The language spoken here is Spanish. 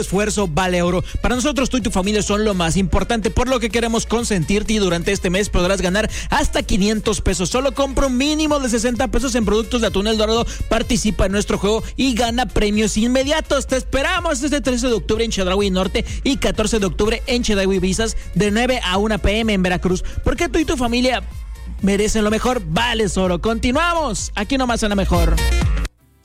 esfuerzo vale oro. Para nosotros, tú y tu familia son lo más importante, por lo que queremos consentirte, y durante este mes podrás ganar hasta 500 pesos. Solo compra un mínimo de 60 pesos en productos de Atún El Dorado, participa en nuestro juego y gana premios inmediatos. Te esperamos este 13 de octubre en Chedraui Norte y 14 de octubre en Chedraui Visas, de 9 a 1 p.m. en Veracruz, porque tú y tu familia merecen lo mejor. Vales oro. Continuamos aquí nomás en La Mejor.